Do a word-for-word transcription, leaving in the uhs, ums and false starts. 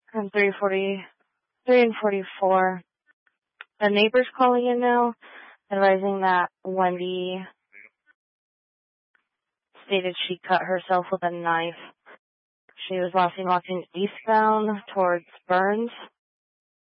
And three forty, three and forty-four. The neighbor's calling in now, advising that Wendy stated she cut herself with a knife. She was last seen walking eastbound towards Burns.